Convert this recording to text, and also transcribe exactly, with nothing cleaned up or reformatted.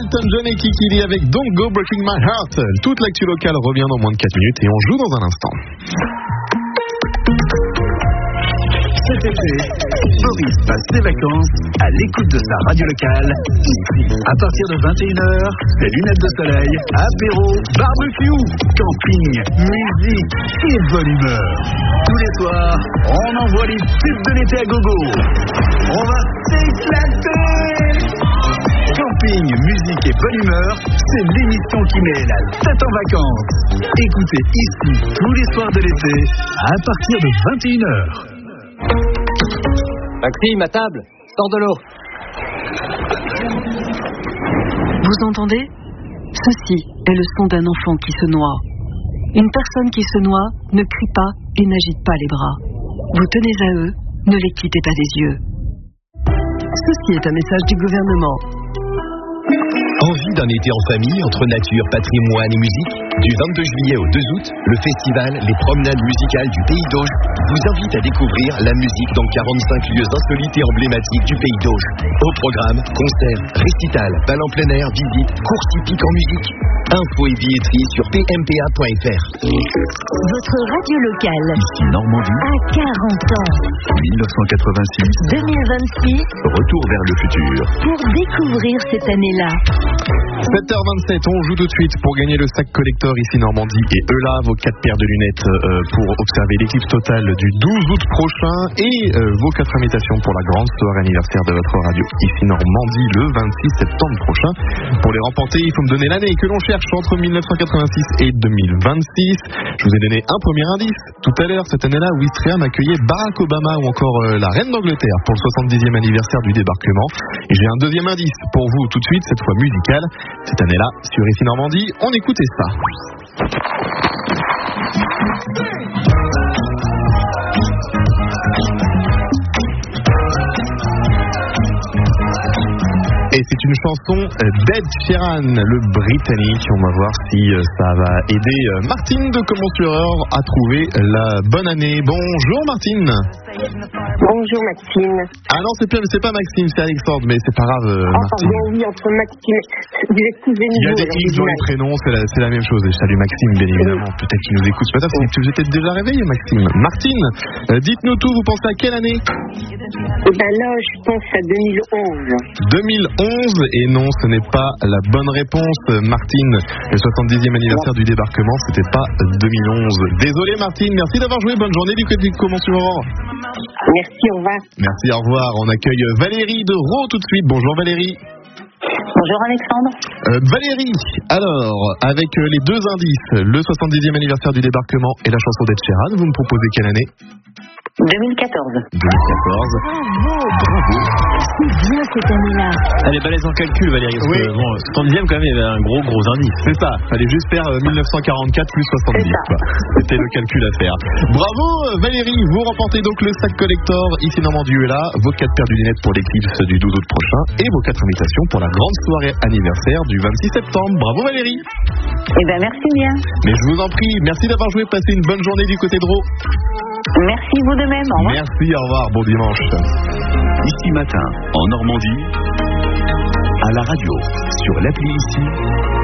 Elton John et Kikili avec Don't Go Breaking My Heart. Toute l'actu locale revient dans moins de quatre minutes et on joue dans un instant. Cet été, Boris passe ses vacances à l'écoute de sa radio locale, ici. À partir de vingt et une heures, c'est lunettes de soleil, apéro, barbecue, camping, musique et bonne humeur. Tous les soirs, on envoie les tubes de l'été à gogo. On va s'éclater. Camping, musique et bonne humeur, c'est l'émission qui met la tête en vacances. Écoutez ici tous les soirs de l'été à partir de vingt et une heures. Maxime, à table, sors de l'eau. Vous entendez ? Ceci est le son d'un enfant qui se noie. Une personne qui se noie ne crie pas et n'agite pas les bras. Vous tenez à eux, ne les quittez pas des yeux. Ceci est un message du gouvernement. Envie d'un été en famille entre nature, patrimoine et musique ? Du vingt-deux juillet au deux août, le festival Les Promenades Musicales du Pays d'Auge vous invite à découvrir la musique dans quarante-cinq lieux insolites et emblématiques du Pays d'Auge. Au programme, concerts, récitals, bal en plein air, visites, courses hippiques en musique. Infos et billetterie sur p m p a point f r. Votre radio locale. Ici Normandie. À quarante ans. dix-neuf cent quatre-vingt-six. deux mille vingt-six. Retour vers le futur. Pour découvrir cette année-là. sept heures vingt-sept, on joue tout de suite pour gagner le sac collector ici Normandie et eux là, vos quatre paires de lunettes euh, pour observer l'éclipse totale du douze août prochain et euh, vos quatre invitations pour la grande soirée anniversaire de votre radio ici Normandie le vingt-six septembre prochain. Pour les remporter, il faut me donner l'année que l'on cherche entre mille neuf cent quatre-vingt-six et deux mille vingt-six. Je vous ai donné un premier indice tout à l'heure, cette année-là, Ouistreham accueillait Barack Obama ou encore euh, la reine d'Angleterre pour le soixante-dixième anniversaire du débarquement. Et j'ai un deuxième indice pour vous tout de suite, cette fois musical. Cette année-là, sur ici Normandie, on écoutait ça. Et c'est une chanson d'Ed Sheeran, le Britannique. On va voir si ça va aider Martine de Comment-sur-Eure à trouver la bonne année. Bonjour Martine. Bonjour Maxime. Ah non, c'est pas, c'est pas Maxime, c'est Alexandre, mais c'est pas grave ah, Martine. Pardon, oui, entre Maxime, vous êtes tous des Il y a des X dans les prénoms, c'est la, c'est la même chose. Et je salue Maxime, bien évidemment. Oui. Peut-être qu'il nous écoute ce matin, parce que vous êtes déjà réveillé Maxime. Martine, euh, dites-nous tout, vous pensez à quelle année ? Eh ben là, je pense à deux mille onze. deux mille onze, et non, ce n'est pas la bonne réponse, Martine. Le soixante-dixième anniversaire du débarquement, c'était pas deux mille onze. Désolé Martine, merci d'avoir joué, bonne journée du côté de Comment-sur-Eure. Merci, au revoir. Merci, au revoir. On accueille Valérie de Rault tout de suite. Bonjour Valérie. Bonjour Alexandre. Euh, Valérie, alors, avec euh, les deux indices, le soixante-dixième anniversaire du débarquement et la chanson d'Ed Sheeran, vous me proposez quelle année ? deux mille quatorze. deux mille quatorze. Bravo, bravo. C'est bien cette année-là. Elle est balèze en calcul, Valérie. Oui. Que, bon, soixante-dixième, quand même, il y avait un gros, gros indice. C'est ça, fallait juste faire euh, mille neuf cent quarante-quatre plus soixante-dix. Quoi. C'était le calcul à faire. Bravo Valérie, vous remportez donc le sac collector ici Normandie est là, vos quatre paires de lunettes pour l'éclipse du douze août prochain et vos quatre invitations pour la grande soirée anniversaire du vingt-six septembre. Bravo Valérie. Eh ben merci bien. Mais je vous en prie, merci d'avoir joué, passez une bonne journée du côté de Rault. Merci vous de même, au revoir. Merci, au revoir, bon dimanche. Ici matin, en Normandie, à la radio, sur l'appli ici.